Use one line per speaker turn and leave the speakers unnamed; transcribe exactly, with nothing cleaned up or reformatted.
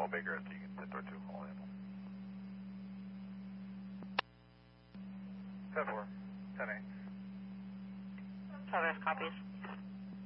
Paul Baker at the door two, all in. ten four, ten eight.
Travis copies.